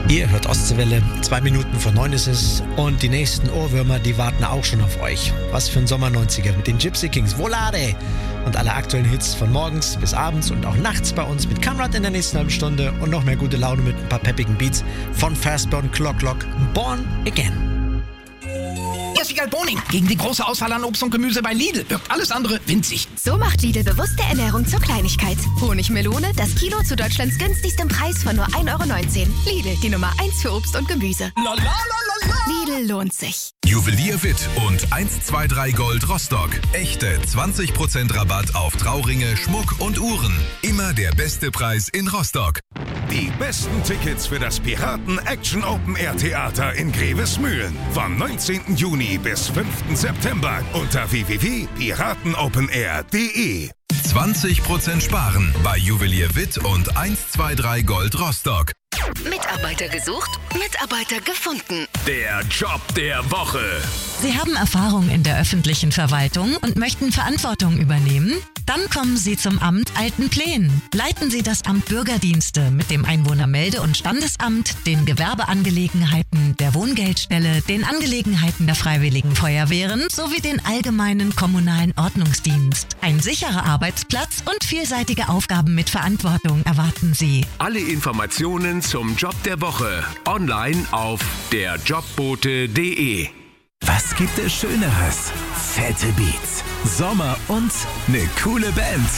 Ihr hört Ostseewelle, 2 Minuten vor 9 ist es und die nächsten Ohrwürmer, die warten auch schon auf euch. Was für ein Sommer 90er mit den Gypsy Kings, Volare! Und alle aktuellen Hits von morgens bis abends und auch nachts bei uns mit Conrad in der nächsten halben Stunde und noch mehr gute Laune mit ein paar peppigen Beats von Fastburn, Clock, Born Again. Erstigal Boning. Gegen die große Auswahl an Obst und Gemüse bei Lidl wirkt alles andere winzig. So macht Lidl bewusste Ernährung zur Kleinigkeit. Honigmelone, das Kilo zu Deutschlands günstigstem Preis von nur 1,19 €. Lidl, die Nummer 1 für Obst und Gemüse. Lidl lohnt sich. Juwelier Witt und 123 Gold Rostock. Echte 20% Rabatt auf Trauringe, Schmuck und Uhren. Immer der beste Preis in Rostock. Die besten Tickets für das Piraten Action Open Air Theater in Grevesmühlen. Vom 19. Juni bis 5. September unter www.piratenopenair.de. 20% sparen bei Juwelier Witt und 123 Gold Rostock. Mitarbeiter gesucht, Mitarbeiter gefunden. Der Job der Woche. Sie haben Erfahrung in der öffentlichen Verwaltung und möchten Verantwortung übernehmen? Dann kommen Sie zum Amt Altenplen. Leiten Sie das Amt Bürgerdienste mit dem Einwohnermelde- und Standesamt, den Gewerbeangelegenheiten, der Wohngeldstelle, den Angelegenheiten der Freiwilligen Feuerwehren sowie den allgemeinen kommunalen Ordnungsdienst. Ein sicherer Arbeitsplatz und vielseitige Aufgaben mit Verantwortung erwarten Sie. Alle Informationen zum Job der Woche online auf derjobbote.de. Was gibt es Schöneres? Fette Beats, Sommer und eine coole Band.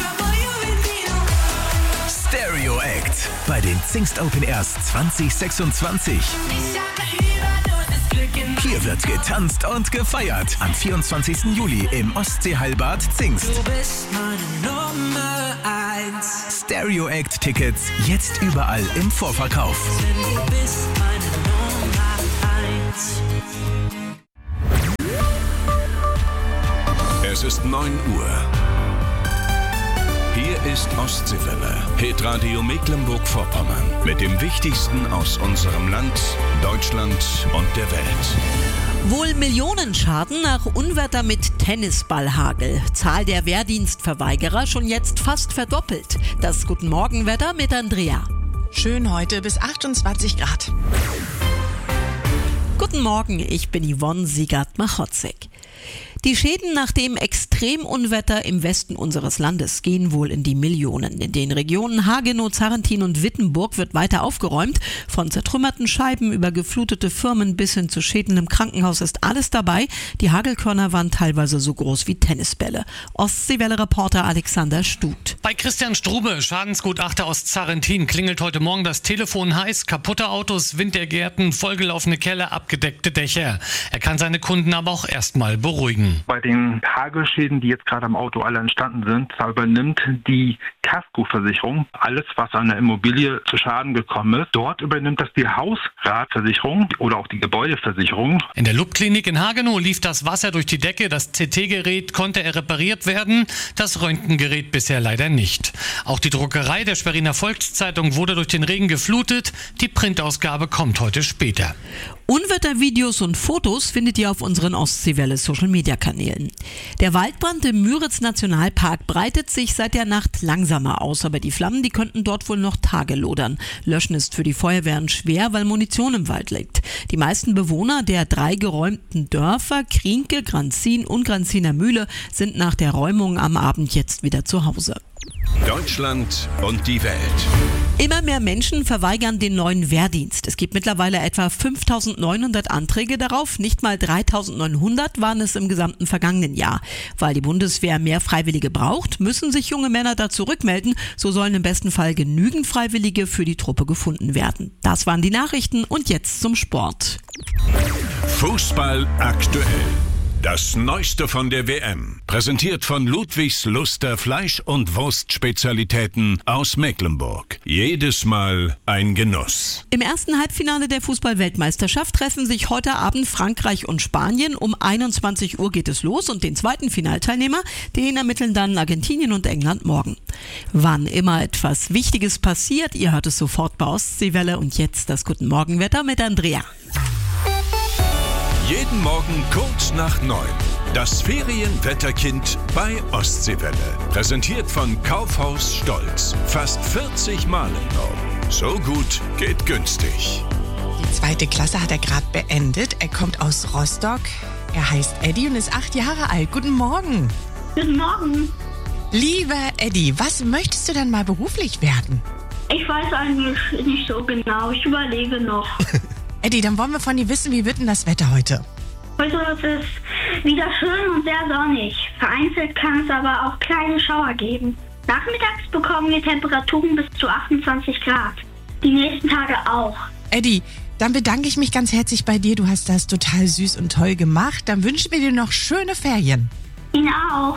Stereo Act bei den Zingst Open Airs 2026. Hier wird getanzt und gefeiert. Am 24. Juli im Ostseeheilbad Zingst. Stereo Act Tickets jetzt überall im Vorverkauf. Es ist 9 Uhr. Hier ist Ostseewelle, Hitradio Mecklenburg-Vorpommern. Mit dem Wichtigsten aus unserem Land, Deutschland und der Welt. Wohl Millionenschaden nach Unwetter mit Tennisballhagel. Zahl der Wehrdienstverweigerer schon jetzt fast verdoppelt. Das Guten Morgen-Wetter mit Andrea. Schön heute bis 28 Grad. Guten Morgen, ich bin Yvonne Siegert-Machotzek. Die Schäden nach dem Extremunwetter im Westen unseres Landes gehen wohl in die Millionen. In den Regionen Hagenow, Zarrentin und Wittenburg wird weiter aufgeräumt. Von zertrümmerten Scheiben über geflutete Firmen bis hin zu Schäden im Krankenhaus ist alles dabei. Die Hagelkörner waren teilweise so groß wie Tennisbälle. Ostseewelle-Reporter Alexander Stut. Bei Christian Strube, Schadensgutachter aus Zarrentin, klingelt heute Morgen das Telefon heiß. Kaputte Autos, Wind der Gärten, vollgelaufene Keller, abgedeckte Dächer. Er kann seine Kunden aber auch erstmal beruhigen. Bei den Hagelschäden, die jetzt gerade am Auto alle entstanden sind, da übernimmt die Kaskoversicherung alles, was an der Immobilie zu Schaden gekommen ist. Dort übernimmt das die Hausratversicherung oder auch die Gebäudeversicherung. In der LUB-Klinik in Hagenow lief das Wasser durch die Decke. Das CT-Gerät konnte repariert werden, das Röntgengerät bisher leider nicht. Auch die Druckerei der Schweriner Volkszeitung wurde durch den Regen geflutet. Die Printausgabe kommt heute später. Unwettervideos und Fotos findet ihr auf unseren Ostseewelle-Social-Media-Kanälen. Der Waldbrand im Müritz-Nationalpark breitet sich seit der Nacht langsamer aus, aber die Flammen, die könnten dort wohl noch Tage lodern. Löschen ist für die Feuerwehren schwer, weil Munition im Wald liegt. Die meisten Bewohner der 3 geräumten Dörfer Krienke, Granzin und Granziner Mühle sind nach der Räumung am Abend jetzt wieder zu Hause. Deutschland und die Welt. Immer mehr Menschen verweigern den neuen Wehrdienst. Es gibt mittlerweile etwa 5.900 Anträge darauf. Nicht mal 3.900 waren es im gesamten vergangenen Jahr. Weil die Bundeswehr mehr Freiwillige braucht, müssen sich junge Männer da zurückmelden. So sollen im besten Fall genügend Freiwillige für die Truppe gefunden werden. Das waren die Nachrichten und jetzt zum Sport. Fußball aktuell. Das Neueste von der WM. Präsentiert von Ludwigs Luster Fleisch- und Wurstspezialitäten aus Mecklenburg. Jedes Mal ein Genuss. Im ersten Halbfinale der Fußball-Weltmeisterschaft treffen sich heute Abend Frankreich und Spanien. Um 21 Uhr geht es los und den zweiten Finalteilnehmer, den ermitteln dann Argentinien und England morgen. Wann immer etwas Wichtiges passiert, ihr hört es sofort bei Ostseewelle und jetzt das Guten Morgenwetter mit Andrea. Jeden Morgen kurz nach 9. Das Ferienwetterkind bei Ostseewelle. Präsentiert von Kaufhaus Stolz. Fast 40 Mal im Norden. So gut geht günstig. Die 2. Klasse hat er gerade beendet. Er kommt aus Rostock. Er heißt Eddie und ist 8 Jahre alt. Guten Morgen. Guten Morgen. Lieber Eddie, was möchtest du denn mal beruflich werden? Ich weiß eigentlich nicht so genau. Ich überlege noch. Eddie, dann wollen wir von dir wissen, wie wird denn das Wetter heute? Heute ist es wieder schön und sehr sonnig. Vereinzelt kann es aber auch kleine Schauer geben. Nachmittags bekommen wir Temperaturen bis zu 28 Grad. Die nächsten Tage auch. Eddie, dann bedanke ich mich ganz herzlich bei dir. Du hast das total süß und toll gemacht. Dann wünschen wir dir noch schöne Ferien. Ihnen auch.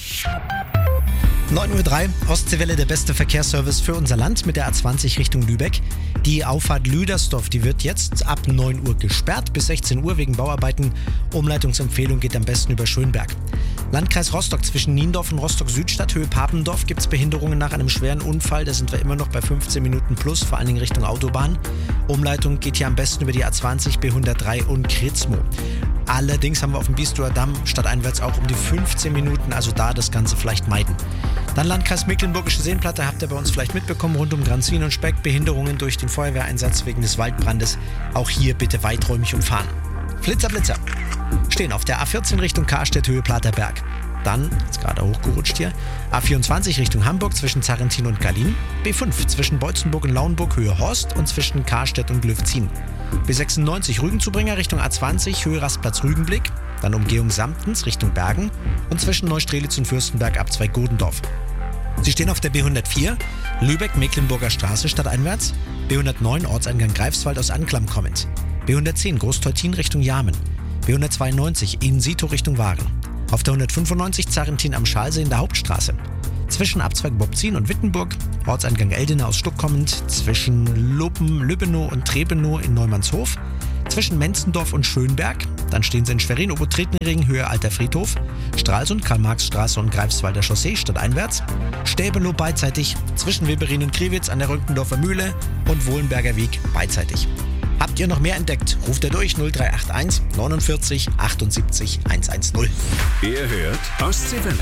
9:03 Uhr, Ostseewelle, der beste Verkehrsservice für unser Land mit der A20 Richtung Lübeck. Die Auffahrt Lüdersdorf, die wird jetzt ab 9 Uhr gesperrt bis 16 Uhr wegen Bauarbeiten. Umleitungsempfehlung geht am besten über Schönberg. Landkreis Rostock zwischen Niendorf und Rostock-Südstadt, Höhe Papendorf, gibt es Behinderungen nach einem schweren Unfall. Da sind wir immer noch bei 15 Minuten plus, vor allen Dingen Richtung Autobahn. Umleitung geht hier am besten über die A20, B103 und Kritzmo. Allerdings haben wir auf dem Biestroer Damm stadteinwärts auch um die 15 Minuten, also da das Ganze vielleicht meiden. Dann Landkreis Mecklenburgische Seenplatte, habt ihr bei uns vielleicht mitbekommen, rund um Granzin und Speck, Behinderungen durch den Feuerwehreinsatz wegen des Waldbrandes. Auch hier bitte weiträumig umfahren. Flitzer, Blitzer. Stehen auf der A14 Richtung Karstedt, Höhe Platerberg. Dann, jetzt gerade hochgerutscht hier, A24 Richtung Hamburg zwischen Zarrentin und Gallin. B5 zwischen Beutzenburg und Lauenburg, Höhe Horst und zwischen Karstedt und Glöfzin. B96 Rügenzubringer Richtung A20, Höhe Rastplatz Rügenblick. Dann Umgehung Samtens Richtung Bergen und zwischen Neustrelitz und Fürstenberg Abzweig Godendorf. Sie stehen auf der B104, Lübeck-Mecklenburger Straße stadteinwärts, B109 Ortseingang Greifswald aus Anklam kommend, B110 Großteutin Richtung Jamen, B192 In-Sito Richtung Waren, auf der 195 Zarrentin am Schalsee in der Hauptstraße, zwischen Abzweig Bobzin und Wittenburg, Ortseingang Eldena aus Stuck kommend, zwischen Lübbenow und Trebenow in Neumannshof, zwischen Menzendorf und Schönberg, dann stehen sie in Schwerin-Obertretnering, Höhe Alter Friedhof, Stralsund, Karl-Marx-Straße und Greifswalder Chaussee stadteinwärts, Stäbelow beidseitig, zwischen Weberin und Kriwitz an der Rönkendorfer Mühle und Wohlenberger Weg beidseitig. Habt ihr noch mehr entdeckt? Ruft ihr durch 0381 49 78 110. Ihr hört Ostseewelle.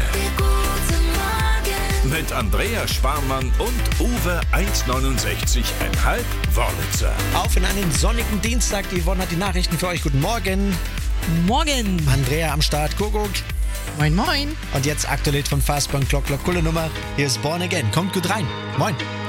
Mit Andrea Schwarmann und Uwe 1,69,5 Wörlitzer. Auf in einen sonnigen Dienstag. Die Yvonne hat die Nachrichten für euch. Guten Morgen. Morgen. Andrea am Start. Kuckuck. Moin, moin. Und jetzt aktuell von Fastbank Clock Kulle Nummer. Hier ist Born Again. Kommt gut rein. Moin.